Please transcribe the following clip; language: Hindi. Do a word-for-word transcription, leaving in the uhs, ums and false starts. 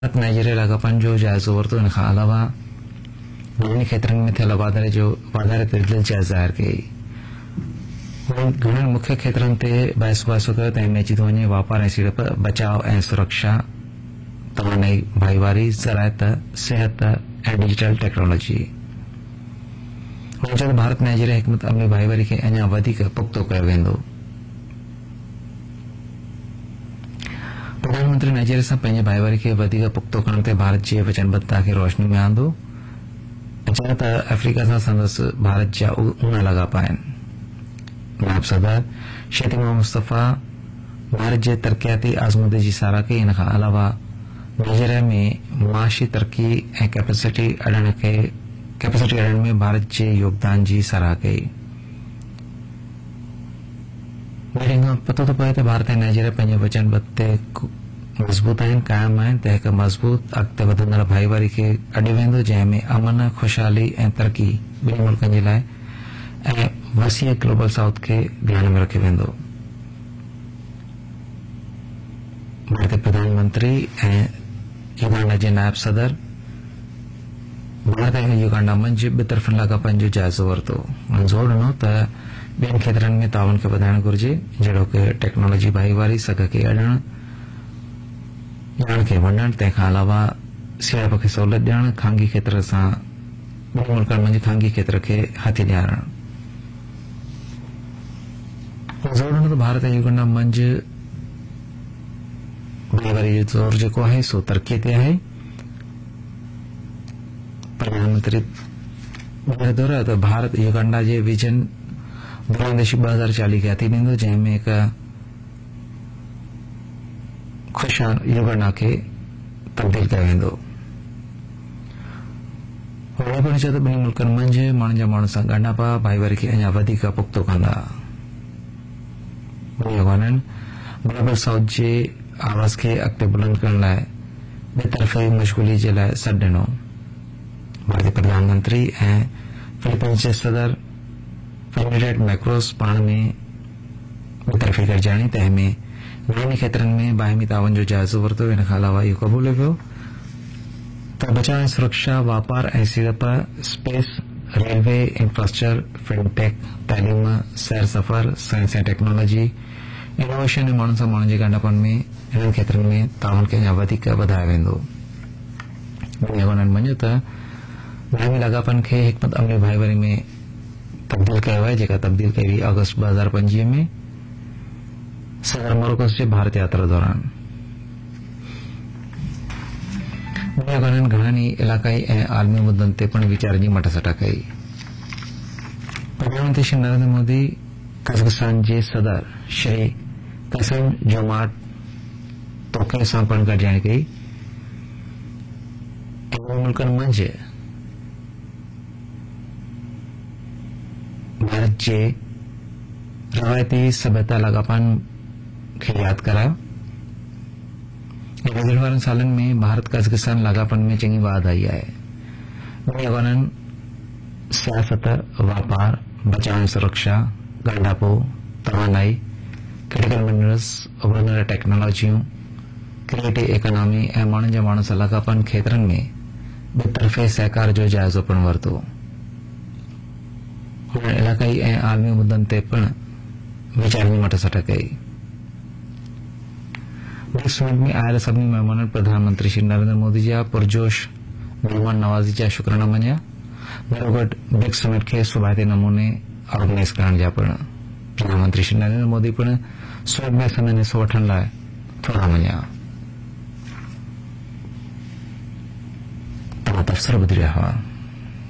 नाइजीरिया लागापन जो जायजो वरतो इनका अलावा विभिन्न क्षेत्रों में थियल वाधारे जो वाधारे ते दिलचस्प ज़ाहिर कई घणनि मुख्य क्षेत्रनि ते बहस बहसो कयो तंहिं में अची थो वञे वापार ऐं सीड़प, बचाव ऐं सुरक्षा, तवानाई, भाईवारी, ज़रायत, सिहत ऐं डिजिटल टेक्नोलॉजी। हुन चयो त भारत नाइजीरिया हिकमत अमली भाईवारी खे अञा वधीक पुख़्तो कयो वेंदो। प्रधानमंत्री नाइजीरिया सां पंहिंजे भाईवारी खे वधीक पुख़्तो करण ते भारत जी वचनबद्धता खे रोशनी में आंदो। चयो त अफ्रीका सां संदसि भारत जा ऊना लाॻापा आहिनि। नायब सदर शेख इमाम मुस्तफ़ा भारत जे तरक़ियाती आज़मूदे जी साराह कई। इन खां अलावा नाइजीरिया में माशी तरक्की ऐं कैपेसिटी अड़ण खे कैपेसिटी अड़ण में भारत जे योगदान जी साराह कई। मीटिंग खां पतो थो पए त भारत ऐं नाइजीरिया पंहिंजे वचनबद्ध ते मज़बूत आहिनि, क़ाइम आहिनि त हिक मज़बूत अॻिते वधंदड़ भाईवारी खे अॾे वेंदो, जंहिं में अमन, ख़ुशहाली ऐं तरक़ी ॿिन्ही मुल्कनि जे लाइ ऐं वसीअ ग्लोबल साउथ खे ध्यान में रखियो वेंदो। भारतीय प्रधानमंत्री ऐं युगांडा जे नायब सदर भारत ऐं युगांडा मंझि ॿितरफ़नि लाॻापनि जो जाइज़ो वरितो। हुननि ज़ोर ॾिनो त ॿियनि क्षेत्रनि में ताउन खे वधाइण घुर्जे, जहिड़ोकि टेक्नोलॉजी भाईवारी, सघ खे अड़ण, ॼाण खे वंडण, तंहिंखां अलावा सीड़प खे सहूलियत ॾियण, खांगी क्षेत्र सां ॿिनि मुल्कनि मंझि खांगी क्षेत्र खे हथी ॾियारणु। ज़ोर ॾिनो त भारत ऐं युगांडा मंझि भाईवारी जो ज़ोर जेको आहे सो तरक़ीअ ते आहे। प्रधानमंत्री दोहरायो त भारत युगांडा जे विजन बुलंदेशी ॿ हज़ार चालीह खे हथी ॾींदो, जंहिं में हिक खुशहाल युगांडा खे तब्दील कयो वेंदो। हुन पिणु चयो त ॿिन्ही मुल्कनि मंझि माण्हुनि जा माण्हुनि सां ॻंढापा भाईवारी खे अञा वधीक पुख़्तो कंदा। ग्लोबल साउथ जे आवाज़ खे अॻिते बुलंद करण लाइ बेतरफ़ी मशगूली जे लाइ सॾु ॾिनो। भारतीय प्रधानमंत्री ऐं फिलीपींस जे सदर फेर्डिनेंड मैक्रोस पाण में बेतरफ़ी गॾिजाणी, तंहिं में घणनि क्षेत्रनि में बाहिमी ताउन जो जाइज़ो वरितो। इन खां अलावा इहो क़बूल कयो त बचाव ऐं सुरक्षा, वापार ऐं सीड़प, स्पेस, रेलवे, इंफ्रास्ट्रक्चर, फिनटेक, तइलीम, सैर सफ़र, साइंस ऐं टेक्नोलॉजी, इनोवेशन ऐं माण्हुनि सां माण्हुनि जे ॻंढापन में इन्हनि क्षेत्रनि में ताउन खे अञा वधीक वधायो वेंदो। उन्हनि मञियो त बाहिमी लाॻापन खे हिकमत अमली भाईवारी में तब्दील कयो आहे, जेका तब्दील कई हुई अगस्त ॿ हज़ार पंजवीह में सदर मोरकोस जे भारत यात्रा दौरान। उन्हनि घणनि ई इलाक़ाई ऐं आलमी मुद्दनि ते पिणु वीचार जी मटसट कई। प्रधानमंत्री श्री नरेंद्र मोदी कज़ाकिस्तान जे सदर श्री कासिम जोमार्ट तोक़े सां पिणु गॾिजाणी कई। इन मुल्कनि मंझि भारत जे रवायती सभ्यता लाॻापन खे यादि करायो। गुज़िरियल वारनि सालनि में भारत कज़ाकिस्तान लाॻापन में चङी वाध आई आहे। ॿिन्ही अॻवाननि सियासत, वापार, बचाव ऐं सुरक्षा, ॻंढापो, तवानाई, क्रिटिकल मिनरल्स, उभरंदड़ टेक्नोलॉजियूं, क्रिएटिव इकोनॉमी ऐं माण्हुनि जा माण्हू सां लाॻापन क्षेत्रनि में बेतरफ़े सहकार जो जाइज़ो पिणु वरितो। हुननि इलाक़ाई ऐं आलमी मुद्दनि ते पिणु वीचार जी मटसट कई। ब्रिक्स समिट में आयल सभिनी महिमाननि प्रधानमंत्री श्री नरेंद्र मोदी जा पुरजोश महिमान नवाज़ी जा शुक्राना मञिया। गॾोगॾु ब्रिक्स समिट खे सुभाणे नमूने ऑर्गेनाइज़ करण जा पिणु प्रधानमंत्री श्री नरेंद्र मोदी पिणु समिट में संदनि हिसो वठण लाइ थोरा मञिया। तव्हां तबसरा ॿुधी रहिया हुआ।